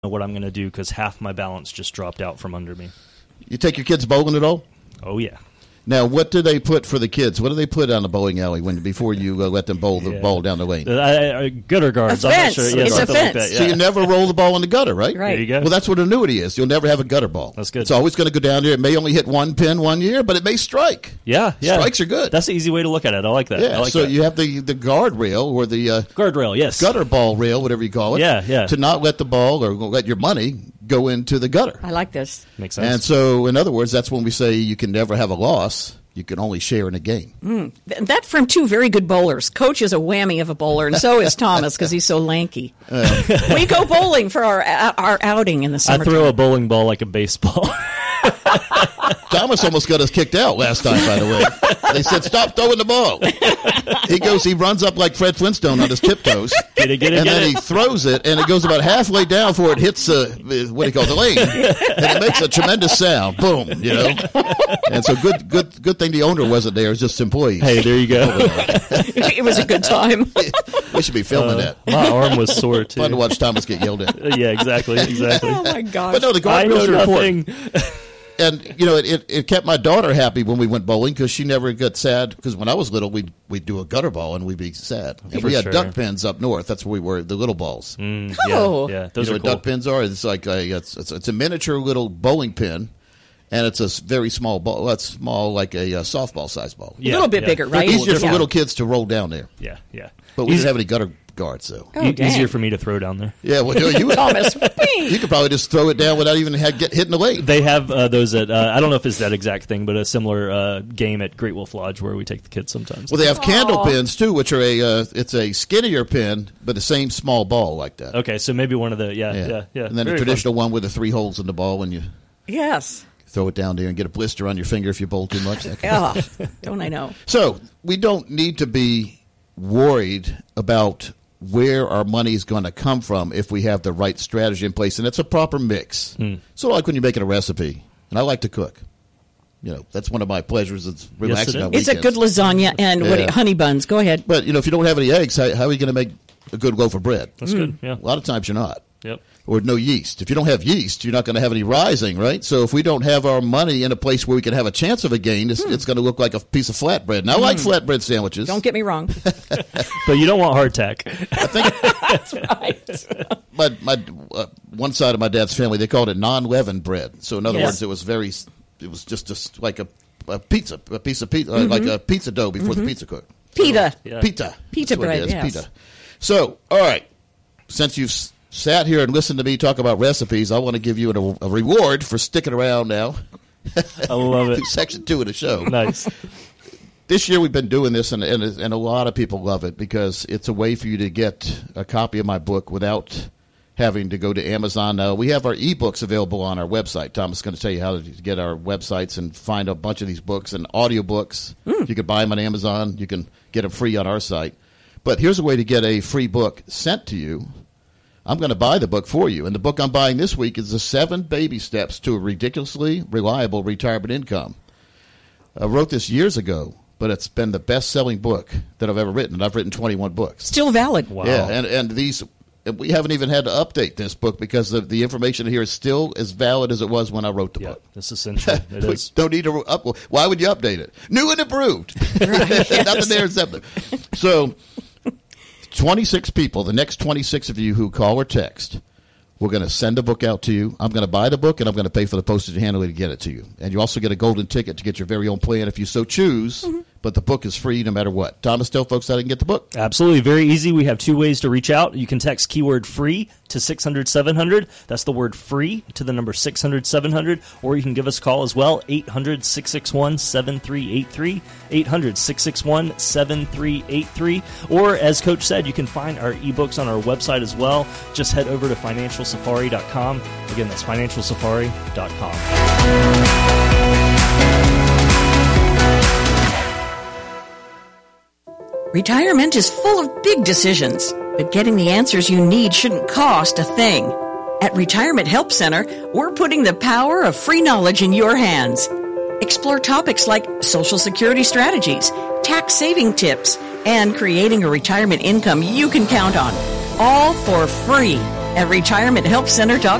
know what I'm going to do because half my balance just dropped out from under me. You take your kids bowling at all? Oh, yeah. Now, what do they put for the kids? What do they put on the bowling alley before you let them bowl the ball down the lane? Gutter guards. A I'm fence. not sure. Yeah, It's a something fence. Like that, yeah. So you never roll the ball in the gutter, right? Right. There you go. Well, that's what annuity is. You'll never have a gutter ball. That's good. It's always going to go down there. It may only hit one pin one year, but it may strike. Yeah. Strikes are good. That's the easy way to look at it. I like that. Yeah, I like so that. you have the guardrail or the Guardrail, yes. gutter ball rail, whatever you call it. Yeah. To not let the ball or let your money go into the gutter. I like this. Makes sense. And so, in other words, that's when we say you can never have a loss. You can only share in a game. That from two very good bowlers. Coach is a whammy of a bowler, and so is Thomas because he's so lanky. We go bowling for our outing in the I summer. throw a bowling ball like a baseball. Thomas almost got us kicked out last time, by the way. They said, stop throwing the ball. He runs up like Fred Flintstone on his tiptoes. Get it. He throws it, and it goes about halfway down before it hits the lane. And it makes a tremendous sound. Boom, And so good thing the owner wasn't there. It was just employees. Hey, there you go. It was a good time. We should be filming that. My arm was sore, too. Fun to watch Thomas get yelled at. Yeah, exactly. Oh, my gosh. But no, the I know guardrails are important. nothing. And, it kept my daughter happy when we went bowling because she never got sad. Because when I was little, we'd do a gutter ball and we'd be sad. And we had duck pins up north. That's where we were, the little balls. Yeah. Those You know are what cool. duck pins are? It's like it's a miniature little bowling pin. And it's a very small ball. Well, it's small, like a softball size ball. A little bit bigger, right? Easier for Yeah. little kids to roll down there. Yeah. But we didn't have any gutter guards, though. Oh, dang. Easier for me to throw down there. Yeah, well, you Thomas. you could probably just throw it down without even get hit in the leg. They have those at, I don't know if it's that exact thing, but a similar game at Great Wolf Lodge where we take the kids sometimes. Well, they have candle pins, too, which are it's a skinnier pin, but the same small ball like that. Okay, so maybe one of the, yeah. And then Very the traditional one with the 3 holes in the ball, and you Yes. throw it down there and get a blister on your finger if you bowl too much. That kind of Oh, don't I know? So we don't need to be worried about where our money is going to come from if we have the right strategy in place, and it's a proper mix. So like when you're making a recipe, and I like to cook. That's one of my pleasures. It's relaxing on It's weekends. a good lasagna and honey buns. Go ahead. But, if you don't have any eggs, how are you going to make a good loaf of bread? That's good, yeah. A lot of times you're not. Yep. Or no yeast. If you don't have yeast, you're not going to have any rising, right? So if we don't have our money in a place where we can have a chance of a gain, it's going to look like a piece of flatbread. And I like flatbread sandwiches. Don't get me wrong. But you don't want hardtack. I think That's right. my one side of my dad's family, they called it non-leavened bread. So in other Yes. words, it was just like a piece of pizza, like a pizza dough before the pizza cooked. Pita. Yeah. Pita. Pita That's what it bread, is, yes. Pita. So, all right. Since you've sat here and listened to me talk about recipes, I want to give you a reward for sticking around now. I love it. Section 2 of the show. Nice. This year we've been doing this, and a lot of people love it because it's a way for you to get a copy of my book without having to go to Amazon. Now, we have our ebooks available on our website. Thomas is going to tell you how to get our websites and find a bunch of these books and audiobooks. You can buy them on Amazon. You can get them free on our site. But here's a way to get a free book sent to you. I'm going to buy the book for you. And the book I'm buying this week is The 7 Baby Steps to a Ridiculously Reliable Retirement Income. I wrote this years ago, but it's been the best-selling book that I've ever written. And I've written 21 books. Still valid. Wow. Yeah, and these, we haven't even had to update this book because the information here is still as valid as it was when I wrote the Yeah, book. that's essential. It We is. don't need to why would you update it? New and improved. Nothing there is something. So 26 people, the next 26 of you who call or text, we're going to send a book out to you. I'm going to buy the book, and I'm going to pay for the postage handling to get it to you. And you also get a golden ticket to get your very own plan if you so choose. But the book is free no matter what. Thomas, tell folks how they can get the book. Absolutely. Very easy. We have 2 ways to reach out. You can text keyword free to 600-700. That's the word free to the number 600-700. Or you can give us a call as well, 800-661-7383, 800-661-7383. Or, as Coach said, you can find our ebooks on our website as well. Just head over to financialsafari.com. Again, that's financialsafari.com. Retirement is full of big decisions, but getting the answers you need shouldn't cost a thing. At Retirement Help Center, we're putting the power of free knowledge in your hands. Explore topics like Social Security strategies, tax saving tips, and creating a retirement income you can count on, all for free. at retirementhelpcenter.com.